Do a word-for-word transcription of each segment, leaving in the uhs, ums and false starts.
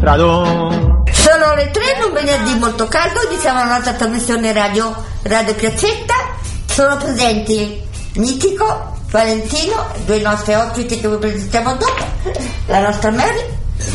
autostrado. Sono le tre, un venerdì molto caldo, iniziamo la nostra trasmissione radio Radio Piazzetta. Sono presenti Mitico, Valentino, due nostri ospiti che vi presentiamo dopo, la nostra Mary,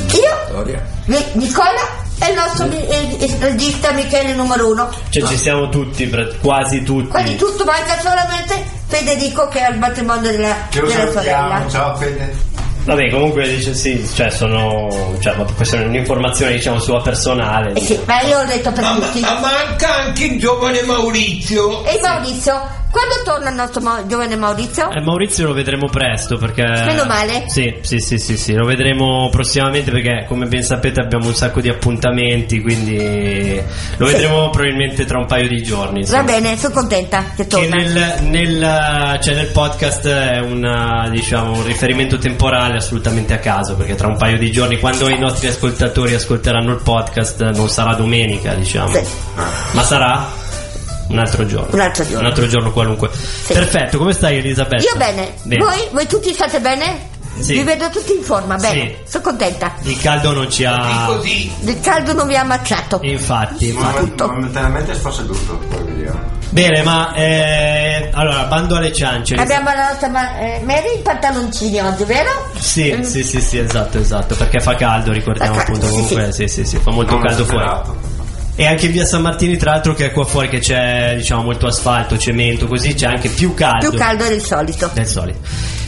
io, Nicola e il nostro il, il regista Michele numero uno. Cioè ci siamo tutti, quasi tutti. Quasi tutto, manca solamente Federico che è al matrimonio della, della sorella. Ciao Fede. Vabbè, comunque dice sì, cioè sono, cioè, questa è un'informazione diciamo sua personale. Eh sì, ma io ho detto per ma, tutti. Ma manca anche il giovane Maurizio. E Maurizio? Quando torna il nostro ma- giovane Maurizio? Eh, Maurizio lo vedremo presto perché... Meno male? Sì, sì, sì, sì, sì, lo vedremo prossimamente perché come ben sapete abbiamo un sacco di appuntamenti, quindi lo sì. vedremo probabilmente tra un paio di giorni. Insomma. Va bene, sono contenta che torna. Che nel, nel, cioè nel podcast è una, diciamo, un riferimento temporale assolutamente a caso, perché tra un paio di giorni, quando i nostri ascoltatori ascolteranno il podcast, non sarà domenica, diciamo. Sì. Ma sarà... Un altro giorno. Un altro giorno. Un altro giorno qualunque. Sì. Perfetto, come stai Elisabetta? Io bene. bene. Voi, voi tutti state bene? Sì. Vi vedo tutti in forma, bene. Sì. Sono contenta. Il caldo non ci ha... Così. Il caldo non vi ha ammazzato. Infatti. Momentaneamente momentaneamente sto seduto, poi vediamo. Bene, ma eh, allora, bando alle ciance. Abbiamo la nostra ma- eh, Mary in pantaloncini oggi, vero? Sì, mm. sì, sì, sì, esatto, esatto, perché fa caldo, ricordiamo fa caldo, appunto, comunque, sì, sì, sì, sì fa molto non caldo fuori. E anche in via San Martini, tra l'altro, che è qua fuori, che c'è diciamo molto asfalto, cemento, così c'è anche più caldo. Più caldo del solito. Del solito.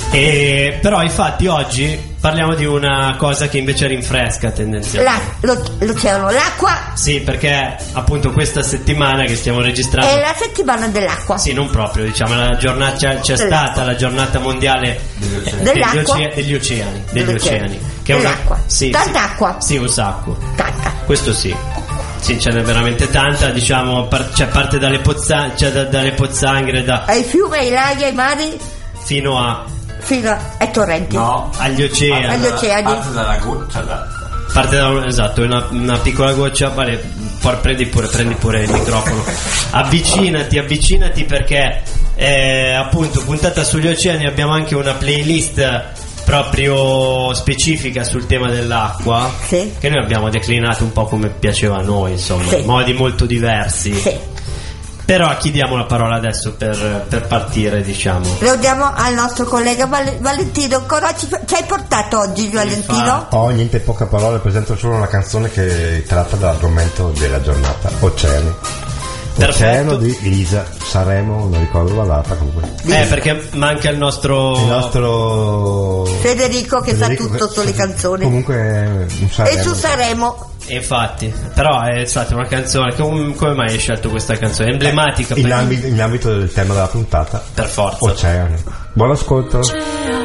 E, però infatti oggi parliamo di una cosa che invece rinfresca tendenzialmente. La, lo, l'oceano, l'acqua. Sì, perché appunto questa settimana che stiamo registrando è la settimana dell'acqua. Sì, non proprio, diciamo la giornata c'è, c'è stata la giornata mondiale degli, oce- degli oceani, degli oceani, che è dell'acqua. Una, sì, tanta sì, acqua. Sì, un sacco. Tanta. Questo sì. Sì, ce n'è veramente tanta, diciamo, par- cioè parte dalle, pozza- cioè da- dalle pozzanghere da ai fiumi, ai laghi, ai mari fino a fino ai torrenti. No, agli oceani. Agli oceani. Parte dalla goccia d'acqua. Parte da un, esatto, una, una piccola goccia, vale, por- prendi pure, prendi pure il microfono. Avvicinati, avvicinati perché eh, appunto puntata sugli oceani abbiamo anche una playlist proprio specifica sul tema dell'acqua, sì. che noi abbiamo declinato un po' come piaceva a noi, insomma, sì. in modi molto diversi. Sì. Però a chi diamo la parola adesso per, per partire, diciamo? Lo diamo al nostro collega Val- Valentino. Cosa ci, ci hai portato oggi, Valentino? Oh, niente, poche parole, presento solo una canzone che tratta dell'argomento della giornata, Oceani. Oceano di Lisa Sanremo, non ricordo la data comunque. Eh, perché manca il nostro il nostro Federico che Federico sa tutto che, sulle canzoni. Comunque un Sanremo. E su Sanremo. Infatti, però è stata una canzone. Come, come mai hai scelto questa canzone? Emblematica in, ambito, in ambito del tema della puntata. Per forza. Oceani. Buon ascolto.